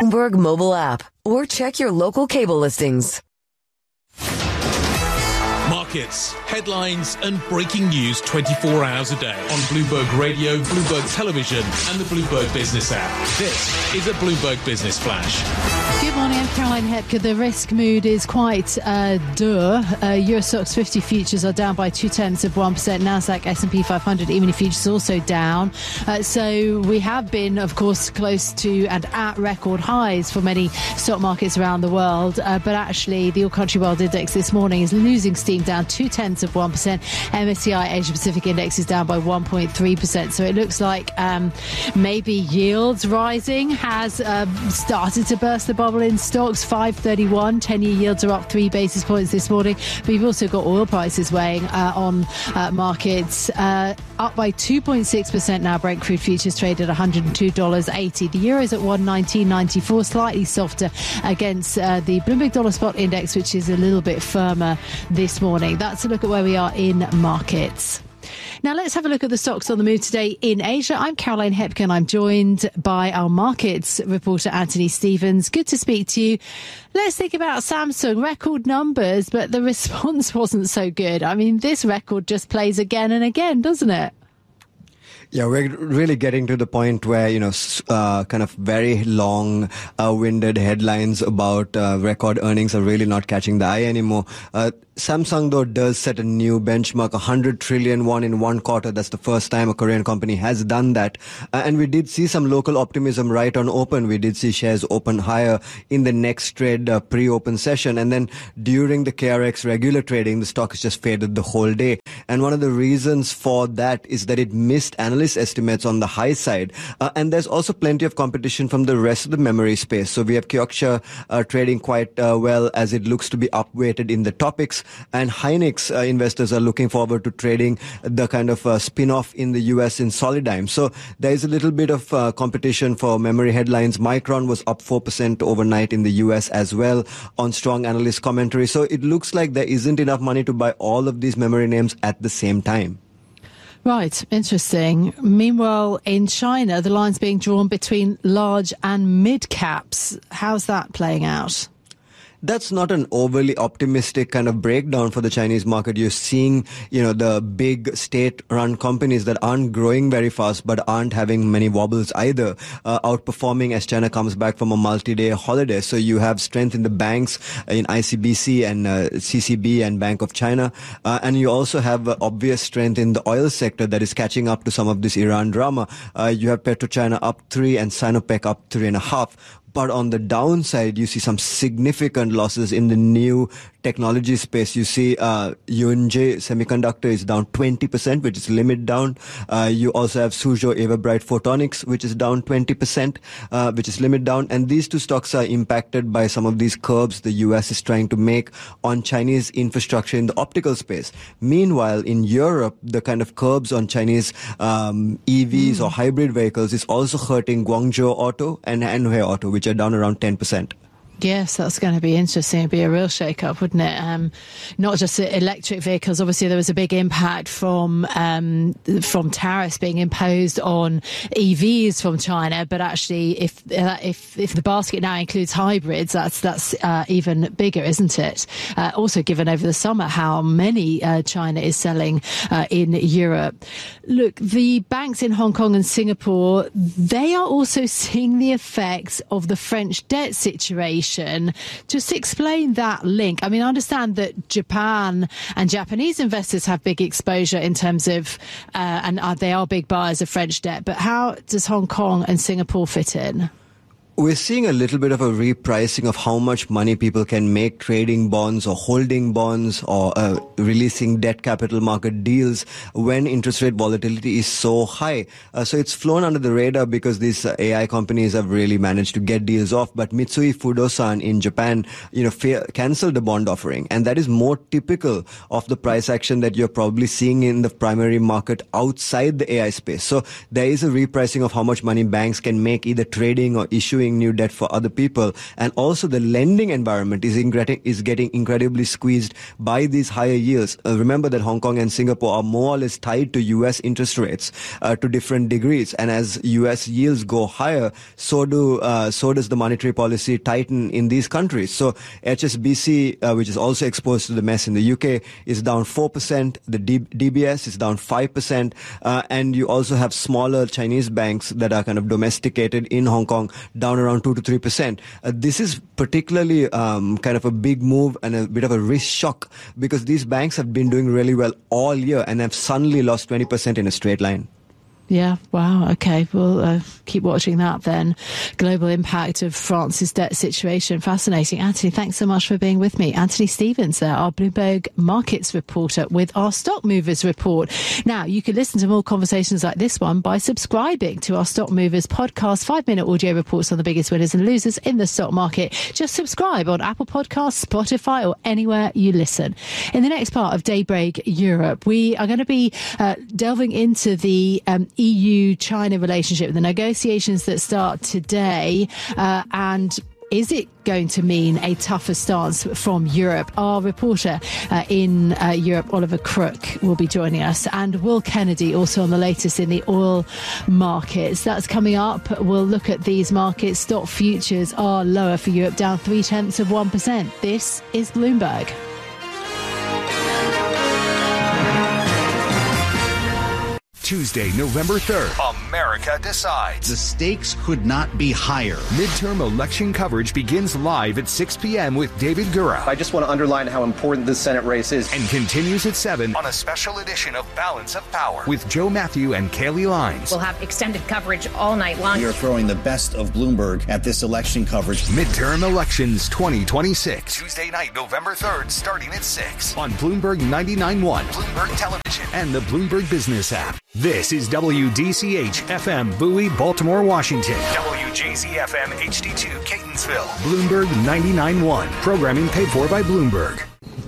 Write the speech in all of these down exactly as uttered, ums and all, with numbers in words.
Bloomberg mobile app or check your local cable listings. Markets, headlines and breaking news twenty-four hours a day on Bloomberg Radio, Bloomberg Television and the Bloomberg Business app. This is a Bloomberg Business Flash. Good morning, I'm Caroline Hepker. The risk mood is quite uh, dur. Uh, Euro Stoxx fifty futures are down by two tenths of one percent. Nasdaq, S and P five hundred E-mini futures also down. Uh, so we have been, of course, close to and at record highs for many stock markets around the world. Uh, but actually, the All Country World Index this morning is losing steam, down two tenths of one percent. M S C I Asia Pacific Index is down by one point three percent. So it looks like um, maybe yields rising has um, started to burst the bubble in stocks. five thirty-one, ten-year yields are up three basis points this morning. But you've also got oil prices weighing uh, on uh, markets, uh, up by two point six percent now. Brent crude futures trade at one hundred two dollars eighty. The euro is at one nineteen ninety-four, slightly softer against uh, the Bloomberg Dollar Spot Index, which is a little bit firmer this morning. That's a look at where we are in markets. Now let's have a look at the stocks on the move today in Asia. I'm Caroline Hepker and I'm joined by our markets reporter Anthony Stevens. Good to speak to you. Let's think about Samsung. Record numbers, but the response wasn't so good. I mean, this record just plays again and again, doesn't it? Yeah, we're really getting to the point where, you know, uh, kind of very long, uh, winded headlines about uh, record earnings are really not catching the eye anymore. Uh, Samsung, though, does set a new benchmark, one hundred trillion won in one quarter. That's the first time a Korean company has done that. Uh, and we did see some local optimism right on open. We did see shares open higher in the next trade uh, pre-open session. And then during the K R X regular trading, the stock has just faded the whole day. And one of the reasons for that is that it missed analyst estimates on the high side. Uh, and there's also plenty of competition from the rest of the memory space. So we have Kioxia uh, trading quite uh, well as it looks to be upweighted in the topics. And Hynix uh, investors are looking forward to trading the kind of uh, spin-off in the U S in Solidigm. So there is a little bit of uh, competition for memory headlines. Micron was up four percent overnight in the U S as well on strong analyst commentary. So it looks like there isn't enough money to buy all of these memory names at the same time. Right, interesting. Meanwhile, in China, the line's being drawn between large and mid caps. How's that playing out? That's not an overly optimistic kind of breakdown for the Chinese market. You're seeing, you know, the big state-run companies that aren't growing very fast but aren't having many wobbles either, uh, outperforming as China comes back from a multi-day holiday. So you have strength in the banks, in I C B C and uh, C C B and Bank of China. Uh, and you also have uh, obvious strength in the oil sector that is catching up to some of this Iran drama. Uh, you have PetroChina up three and Sinopec up three and a half. But on the downside, you see some significant losses in the new technology space. You see uh, Yunji Semiconductor is down twenty percent, which is limit down. Uh, you also have Suzhou Everbright Photonics, which is down twenty percent, uh, which is limit down. And these two stocks are impacted by some of these curbs the U S is trying to make on Chinese infrastructure in the optical space. Meanwhile, in Europe, the kind of curbs on Chinese um, E Vs mm. or hybrid vehicles is also hurting Guangzhou Auto and Anhui Auto, which are down around ten percent. Yes, that's going to be interesting. It'd be a real shake-up, wouldn't it? Um, not just electric vehicles. Obviously, there was a big impact from um, from tariffs being imposed on E Vs from China. But actually, if uh, if if the basket now includes hybrids, that's that's uh, even bigger, isn't it? Uh, also, given over the summer how many uh, China is selling uh, in Europe. Look, the banks in Hong Kong and Singapore, they are also seeing the effects of the French debt situation. Just explain that link. I mean, I understand that Japan and Japanese investors have big exposure in terms of, uh, and uh, they are big buyers of French debt, but how does Hong Kong and Singapore fit in? We're seeing a little bit of a repricing of how much money people can make trading bonds or holding bonds or uh, releasing debt capital market deals when interest rate volatility is so high. Uh, so it's flown under the radar because these uh, A I companies have really managed to get deals off. But Mitsui Fudosan in Japan, you know, fa- canceled the bond offering. And that is more typical of the price action that you're probably seeing in the primary market outside the A I space. So there is a repricing of how much money banks can make either trading or issuing creating new debt for other people. And also the lending environment is, ingre- is getting incredibly squeezed by these higher yields. Uh, remember that Hong Kong and Singapore are more or less tied to U S interest rates uh, to different degrees. And as U S yields go higher, so do uh, so does the monetary policy tighten in these countries. So H S B C, uh, which is also exposed to the mess in the U K, is down four percent. The D- DBS is down five percent. Uh, and you also have smaller Chinese banks that are kind of domesticated in Hong Kong, down around two to three percent. Uh, this is particularly um, kind of a big move and a bit of a risk shock, because these banks have been doing really well all year and have suddenly lost twenty percent in a straight line. Yeah, wow, okay, we'll uh, keep watching that then. Global impact of France's debt situation. Fascinating. Anthony, thanks so much for being with me. Anthony Stevens there, our Bloomberg Markets reporter, with our Stock Movers report. Now, you can listen to more conversations like this one by subscribing to our Stock Movers podcast, five-minute audio reports on the biggest winners and losers in the stock market. Just subscribe on Apple Podcasts, Spotify, or anywhere you listen. In the next part of Daybreak Europe, we are going to be uh, delving into the um, E U-China relationship, the negotiations that start today, uh, and is it going to mean a tougher stance from Europe? Our reporter uh, in uh, Europe, Oliver Crook, will be joining us, and Will Kennedy also on the latest in the oil markets. That's coming up. We'll look at these markets. Stock futures are lower for Europe, down three tenths of one percent. This is Bloomberg. Tuesday, November third, America decides. The stakes could not be higher. Midterm election coverage begins live at six p.m. with David Gura. I just want to underline how important this Senate race is. And continues at seven on a special edition of Balance of Power with Joe Matthew and Kaylee Lines. We'll have extended coverage all night long. We are throwing the best of Bloomberg at this election coverage. Midterm Elections twenty twenty-six. Tuesday night, November third, starting at six on Bloomberg ninety-nine point one, Bloomberg Television, and the Bloomberg Business app. This is W D C H F M Bowie, Baltimore, Washington. W J Z F M H D two Catonsville. Bloomberg ninety-nine point one. Programming paid for by Bloomberg.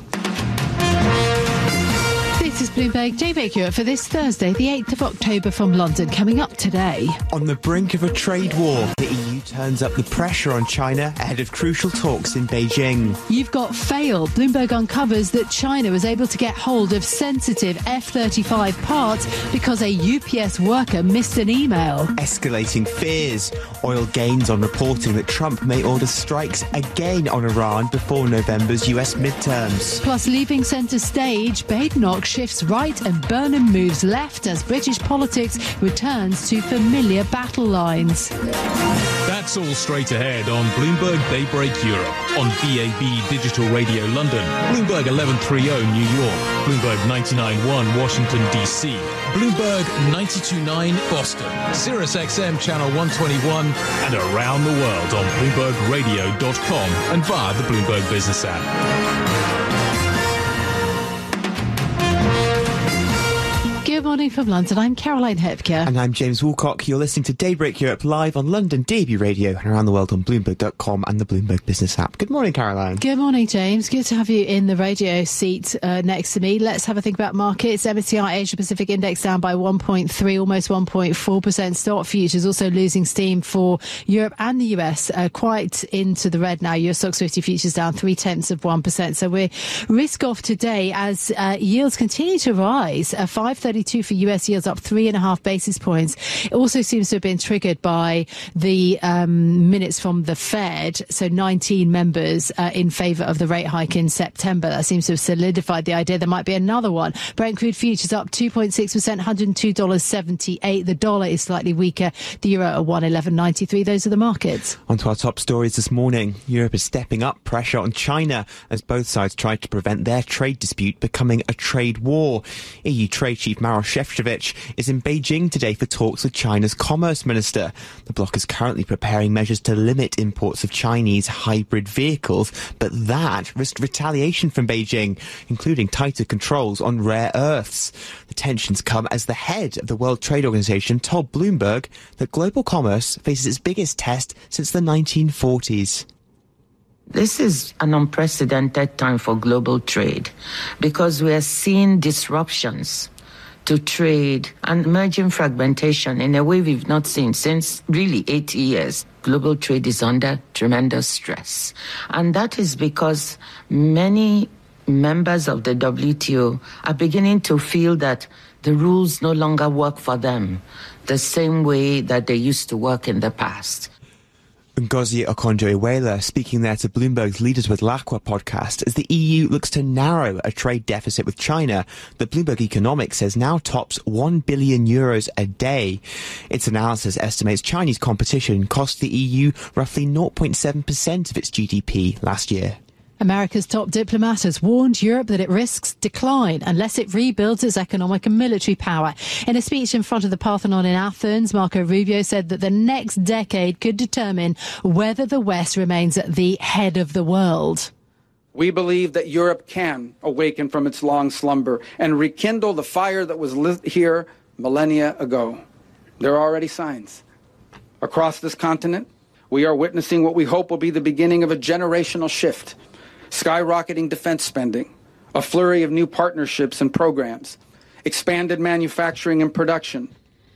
This is Bloomberg Daybreak Europe for this Thursday, the eighth of October from London. Coming up today. On the brink of a trade war, the E U turns up the pressure on China ahead of crucial talks in Beijing. You've got fail. Bloomberg uncovers that China was able to get hold of sensitive F thirty-five parts because a U P S worker missed an email. Escalating fears. Oil gains on reporting that Trump may order strikes again on Iran before November's U S midterms. Plus, leaving centre stage, Badenoch shifts right and Burnham moves left as British politics returns to familiar battle lines. That's all straight ahead on Bloomberg Daybreak Europe, on B A B Digital Radio London, Bloomberg eleven thirty New York, Bloomberg ninety-nine point one Washington, D C, Bloomberg ninety-two point nine Boston, Sirius X M Channel one twenty-one, and around the world on Bloomberg Radio dot com and via the Bloomberg Business app. Good morning from London. I'm Caroline Hepker. And I'm James Woolcock. You're listening to Daybreak Europe live on London D A B Radio and around the world on Bloomberg dot com and the Bloomberg Business app. Good morning, Caroline. Good morning, James. Good to have you in the radio seat uh, next to me. Let's have a think about markets. M S C I Asia Pacific Index down by one point three, almost one point four percent. Stock futures also losing steam for Europe and the U S, uh, quite into the red now. U S Stocks fifty futures down three tenths of one percent. So we're risk off today as uh, yields continue to rise. Uh, five thirty-two for U S yields up three and a half basis points. It also seems to have been triggered by the um, minutes from the Fed. So nineteen members uh, in favour of the rate hike in September. That seems to have solidified the idea there might be another one. Brent crude futures up two point six percent, one hundred two dollars seventy-eight. The dollar is slightly weaker. The euro at one eleven ninety-three. Those are the markets. On to our top stories this morning. Europe is stepping up pressure on China as both sides try to prevent their trade dispute becoming a trade war. E U Trade Chief Maroš Šefčovič is in Beijing today for talks with China's Commerce Minister. The bloc is currently preparing measures to limit imports of Chinese hybrid vehicles, but that risked retaliation from Beijing, including tighter controls on rare earths. The tensions come as the head of the World Trade Organization told Bloomberg that global commerce faces its biggest test since the nineteen forties. This is an unprecedented time for global trade because we are seeing disruptions to trade and emerging fragmentation in a way we've not seen since really eighty years. Global trade is under tremendous stress. And that is because many members of the W T O are beginning to feel that the rules no longer work for them the same way that they used to work in the past. Ngozi Okonjo-Iweala speaking there to Bloomberg's Leaders with Lacqua podcast as the E U looks to narrow a trade deficit with China that Bloomberg Economics says now tops one billion euros a day. Its analysis estimates Chinese competition cost the E U roughly zero point seven percent of its G D P last year. America's top diplomat has warned Europe that it risks decline unless it rebuilds its economic and military power. In a speech in front of the Parthenon in Athens, Marco Rubio said that the next decade could determine whether the West remains at the head of the world. We believe that Europe can awaken from its long slumber and rekindle the fire that was lit here millennia ago. There are already signs. Across this continent, we are witnessing what we hope will be the beginning of a generational shift. Skyrocketing defense spending, a flurry of new partnerships and programs, expanded manufacturing and production.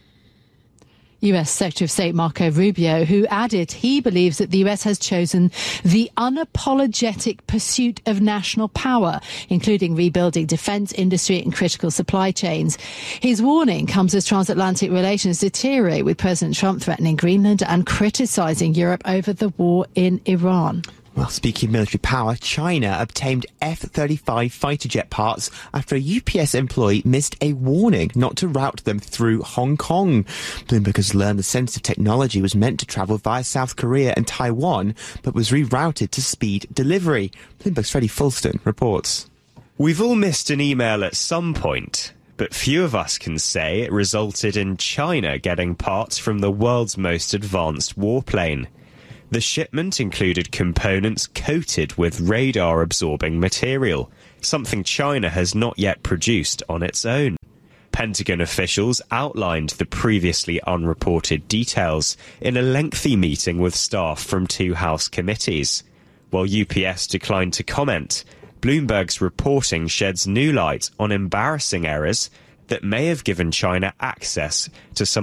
U S Secretary of State Marco Rubio, who added he believes that the U S has chosen the unapologetic pursuit of national power, including rebuilding defense industry and critical supply chains. His warning comes as transatlantic relations deteriorate, with President Trump threatening Greenland and criticizing Europe over the war in Iran. Well, speaking of military power, China obtained F thirty-five fighter jet parts after a U P S employee missed a warning not to route them through Hong Kong. Bloomberg has learned the sensitive technology was meant to travel via South Korea and Taiwan, but was rerouted to speed delivery. Bloomberg's Freddie Fulston reports. We've all missed an email at some point, but few of us can say it resulted in China getting parts from the world's most advanced warplane. The shipment included components coated with radar-absorbing material, something China has not yet produced on its own. Pentagon officials outlined the previously unreported details in a lengthy meeting with staff from two House committees. While U P S declined to comment, Bloomberg's reporting sheds new light on embarrassing errors that may have given China access to some